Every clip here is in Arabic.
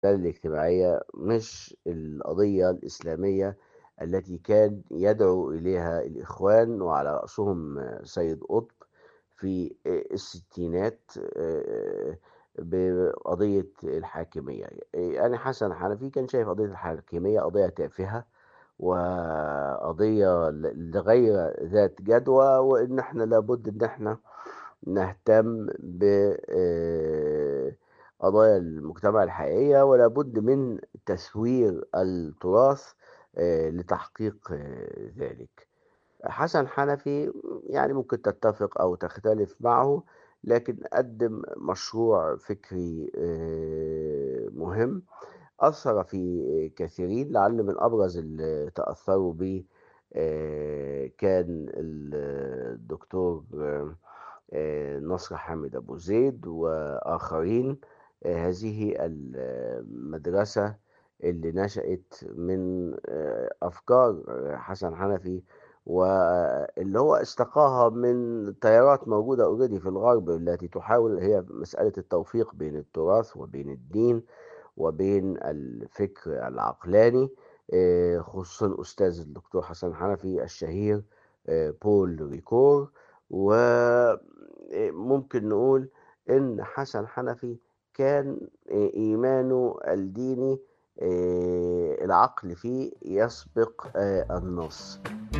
الاجتماعية مش القضية الإسلامية التي كان يدعو إليها الإخوان وعلى رأسهم سيد قطب في الستينات بقضية الحاكمية. يعني حسن حنفي كان شايف قضية الحاكمية قضية تافهة وقضية لغير ذات جدوى، وإن احنا لابد إن احنا نهتم بقضايا المجتمع الحقيقية، ولا بد من تسوير التراث لتحقيق ذلك. حسن حنفي يعني ممكن تتفق أو تختلف معه، لكن قدم مشروع فكري مهم أثر في كثيرين. لعل من أبرز اللي تأثروا به كان الدكتور نصر حامد أبو زيد وآخرين. هذه المدرسة اللي نشأت من أفكار حسن حنفي، واللي هو استقاها من تيارات موجودة اوريدي في الغرب التي تحاول هي مسألة التوفيق بين التراث وبين الدين وبين الفكر العقلاني. خصوصا أستاذ الدكتور حسن حنفي الشهير بول ريكور. وممكن نقول إن حسن حنفي كان إيمانه الديني العقل فيه يسبق النص.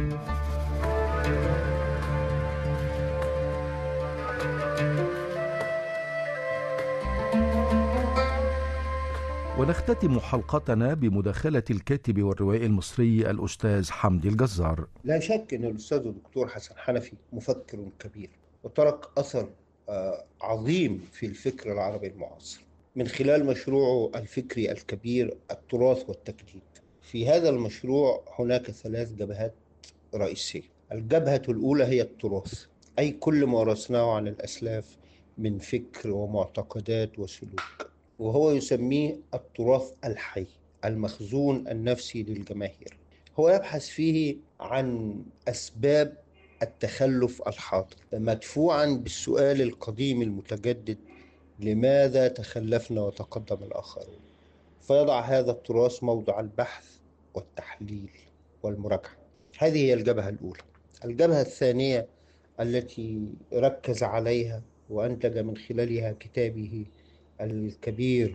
ونختتم حلقتنا بمداخلة الكاتب والروائي المصري الأستاذ حمدي الجزار. لا شك أن الأستاذ الدكتور حسن حنفي مفكر كبير وترك أثر عظيم في الفكر العربي المعاصر من خلال مشروعه الفكري الكبير التراث والتجديد. في هذا المشروع هناك 3 جبهات رئيسية. الجبهة الأولى هي التراث، أي كل ما ورثناه عن الأسلاف من فكر ومعتقدات وسلوك، وهو يسميه التراث الحي المخزون النفسي للجماهير. هو يبحث فيه عن أسباب التخلف الحاضر، مدفوعا بالسؤال القديم المتجدد: لماذا تخلفنا وتقدم الآخرون؟ فيضع هذا التراث موضع البحث والتحليل والمراجعة. هذه هي الجبهة الأولى. الجبهة الثانية التي ركز عليها وأنتج من خلالها كتابه الكبير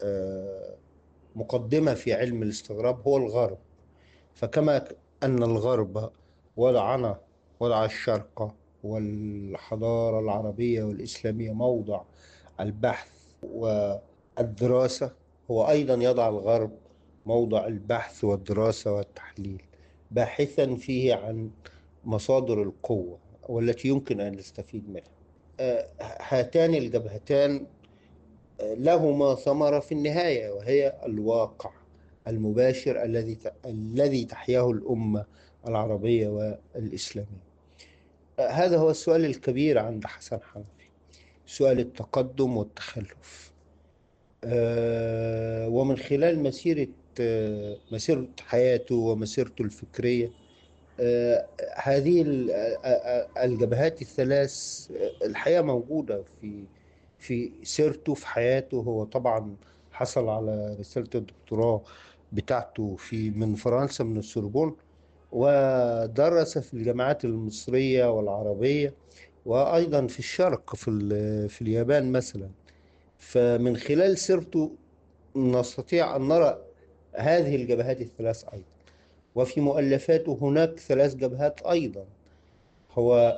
مقدمة في علم الاستغراب هو الغرب. فكما أن الغرب وضع الشرق والحضارة العربية والإسلامية موضع البحث والدراسة، هو أيضا يضع الغرب موضع البحث والدراسة والتحليل، باحثا فيه عن مصادر القوة والتي يمكن أن نستفيد منها. هاتان الجبهتان لهما ثمرة في النهاية، وهي الواقع المباشر الذي تحياه الأمة العربية والإسلامية. هذا هو السؤال الكبير عند حسن حنفي، سؤال التقدم والتخلف. ومن خلال مسيرة حياته ومسيرته الفكرية، هذه الجبهات الثلاث الحقيقة موجودة في سيرته، في حياته. هو طبعا حصل على رسالة الدكتوراه بتاعته من فرنسا، من السوربون، ودرس في الجامعات المصرية والعربية، وأيضا في الشرق في اليابان مثلا. فمن خلال سيرته نستطيع أن نرى هذه الجبهات الثلاث أيضا. وفي مؤلفاته هناك 3 جبهات أيضا. هو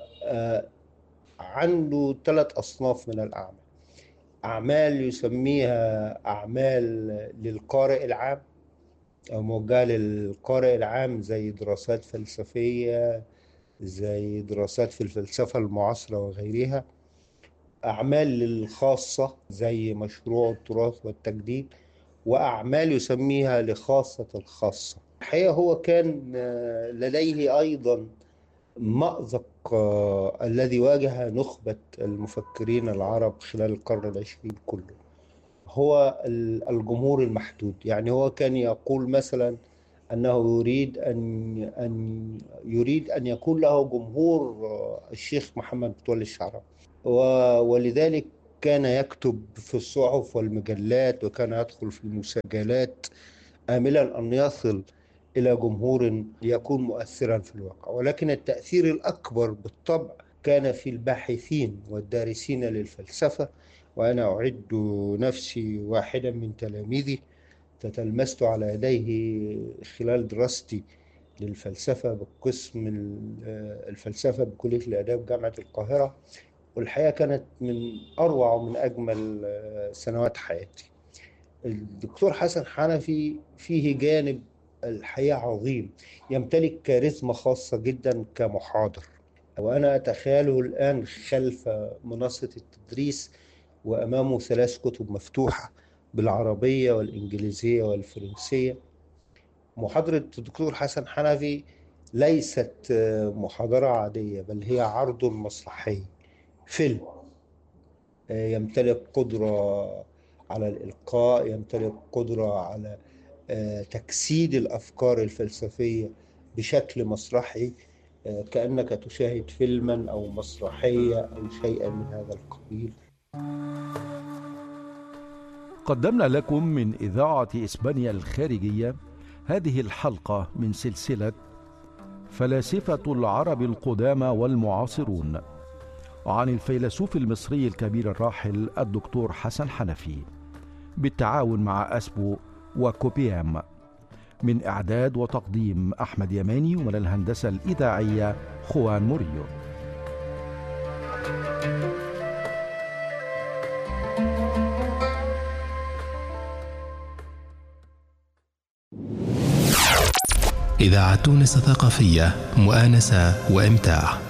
عنده 3 أصناف من الأعمال: أعمال يسميها أعمال للقارئ العام أو موجهة للقارئ العام، زي دراسات فلسفية، زي دراسات في الفلسفة المعاصرة وغيرها. أعمال للخاصة زي مشروع التراث والتجديد، وأعمال يسميها لخاصة الخاصة. الحقيقة هو كان لديه أيضا مأزق الذي واجه نخبة المفكرين العرب خلال القرن العشرين كله، هو الجمهور المحدود. يعني هو كان يقول مثلا أنه يريد أن يكون له جمهور الشيخ محمد متولي الشعراوي، ولذلك كان يكتب في الصحف والمجلات وكان يدخل في المسجلات آملا أن يصل إلى جمهور يكون مؤثرا في الواقع، ولكن التأثير الأكبر بالطبع كان في الباحثين والدارسين للفلسفة. وأنا أعد نفسي واحدا من تلاميذه تتلمذت على يديه خلال دراستي للفلسفة بقسم الفلسفة بكلية الآداب جامعة القاهرة، والحقيقة كانت من أروع ومن أجمل سنوات حياتي. الدكتور حسن حنفي فيه جانب الحقيقة عظيم، يمتلك كاريزما خاصة جدا كمحاضر، وأنا أتخيله الآن خلف منصة التدريس وأمامه 3 كتب مفتوحة بالعربية والإنجليزية والفرنسية. محاضرة الدكتور حسن حنفي ليست محاضرة عادية، بل هي عرض مسرحي، فيلم يمتلك قدرة على الإلقاء، يمتلك قدرة على تجسيد الأفكار الفلسفية بشكل مسرحي، كأنك تشاهد فيلما أو مسرحية أو شيئا من هذا القبيل. قدمنا لكم من إذاعة إسبانيا الخارجية هذه الحلقة من سلسلة فلاسفة العرب القدامى والمعاصرون عن الفيلسوف المصري الكبير الراحل الدكتور حسن حنفي، بالتعاون مع أسبو وكوبيام. من إعداد وتقديم أحمد يماني، ومن الهندسة الإذاعية خوان موريو. إذاعة تونس الثقافية، مؤانسة وإمتاع.